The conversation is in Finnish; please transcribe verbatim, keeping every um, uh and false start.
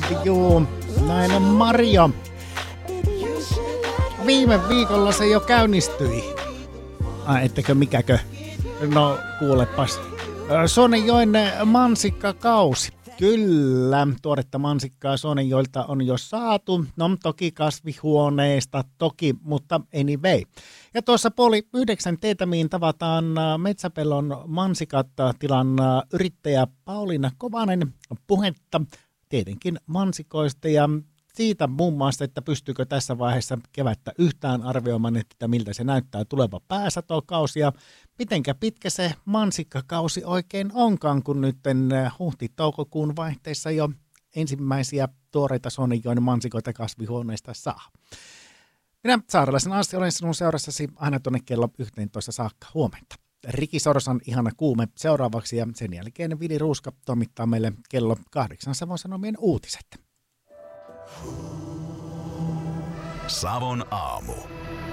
love you. Näin on Mario. Viime viikolla se jo käynnistyi. Ai, ettekö mikäkö? No kuulepas. Suonenjoen mansikkakausi. Kyllä, tuoretta mansikkaa Suonenjoelta on jo saatu. No toki kasvihuoneesta, toki, mutta anyway. Ja tuossa puoli yhdeksän teetämiin tavataan Metsäpellon mansikat tilan yrittäjä Pauliina Kovanen puhetta tietenkin mansikoista ja siitä muun muassa, että pystyykö tässä vaiheessa kevättä yhtään arvioimaan, että miltä se näyttää tuleva pääsatokausi ja mitenkä pitkä se mansikkakausi oikein onkaan, kun nyt huhti-toukokuun vaihteessa jo ensimmäisiä tuoreita Suonenjoen mansikoita kasvihuoneista saa. Minä Saarelaisen Anssi olen sinun seurassasi aina tuonne kello yhteentoista saakka huomenta. Riki Sorsan ihana kuume seuraavaksi ja sen jälkeen Vili Ruuska toimittaa meille kello kahdeksan Savon Sanomien uutiset. Savon aamu.